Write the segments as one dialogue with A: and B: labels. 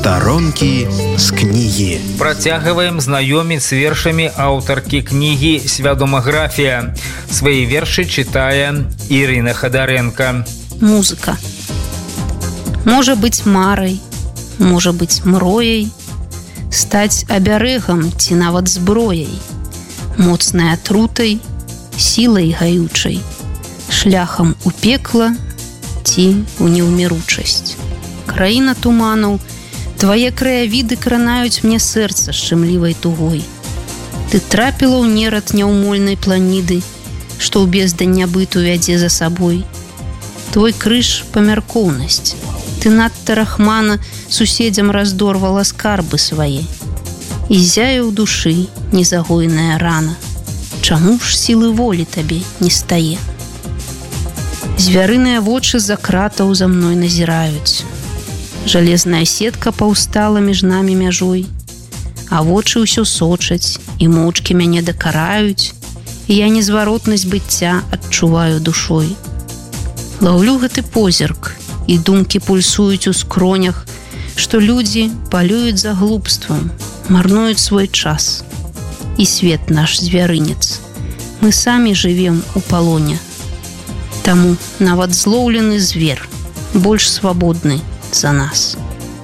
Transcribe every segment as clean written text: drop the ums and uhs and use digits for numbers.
A: Старонкі з кнігі.
B: Працягваем знаёміць з вершамі аўтаркі кнігі «Свядомаграфія». Свае вершы чытае Ірына Хадаренко.
C: Музыка. Можа быць марай, можа быць мрояй, стаць абярэгам ці нават зброяй, моцнай атрутай, сілай гаючай, шляхам у пекла ці ў неўміручасць. Краіна туманаў, твае краявіды кранаюць мне сэрца шчымлівай тугой. Ты трапіла ў нерад няўмольнай планіды, што ў бездань нябыту вядзе за сабой. Твой крыж памяркоўнасць. Ты надта рахмана суседзям раздорвала скарбы свае. І зяе ў душы незагойная рана. Чаму ж сілы волі табе не стае? Звярыныя вочы за кратаў за мной назіраюць. Жалезная сетка паўстала між намі мяжой, а вочы ўсё сочаць і моўчкі мяне дакараюць, і я незваротнасць быцця адчуваю душой. Лаўлю гэты позірк, і думкі пульсуюць у скронях, што людзі палююць за глупствам, марнуюць свой час. І свет наш звярынец. Мы самі жывем у палоне. Таму нават злоўлены звер больш свабодны за нас.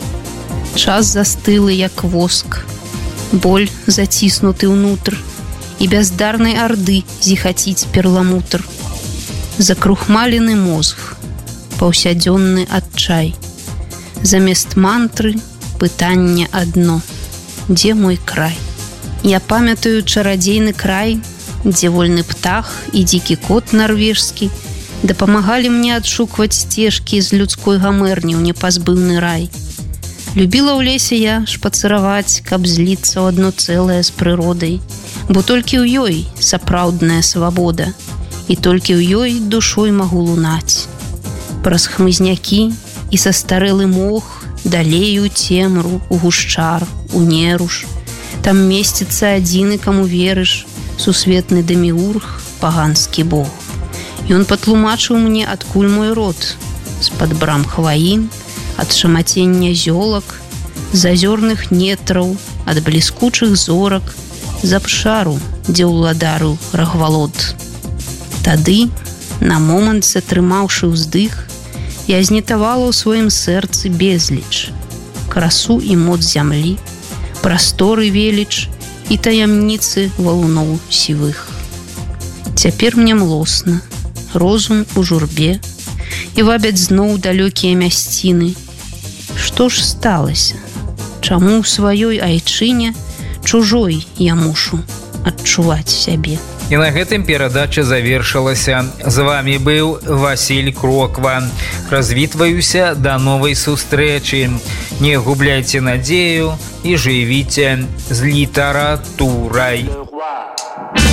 C: Час застылы, як воск, боль заціснуты ўнутр, і бяздарнай арды зіхаціць перламутр. Закрухмалены мозг, паўсядзённы адчай. Замест мантры пытанне адно: дзе мой край? Я памятаю чарадзейны край, дзе вольны птах і дзікі кот нарвежскі дапамагалі мне адшукваць сцежкі з людской гамэрні ў непазбыўны рай. Любіла ў лесе я шпацыраваць, каб зліцца ў адно цэлае з прыродай, бо толькі ў ёй сапраўдная свабода, і толькі ў ёй душой магу лунаць. Праз хмызнякі і састарэлы мох далей у цемру, у гушчар, у неруш. Там месціцца адзіны, каму верыш, сусветны дэміург, паганскі бог. Ён патлумачыў мне, адкуль мой род: з-пад брам хваін, ад шамацення зёлак, з азёрных нетраў, ад бліскучых зорак, з абшару, дзе ўладарыў рагвалод. Тады, на момант затрымаўшы ўздых, я знітавала ў сваім сэрцы безліч, красу і моц зямлі, прасторы веліч і таямніцы валуноў сівых. Цяпер мне млосна, розум у журбе, і вабяць зноў далёкія мясціны. Што ж сталася? Чаму ў сваёй айчыне чужой я мушу адчуваць сябе?
B: І на гэтым перадача завершылася. З вамі быў Васіль Кроква. Развітваюся да новай сустрэчы. Не губляйце надзею і жывіце з літаратурай.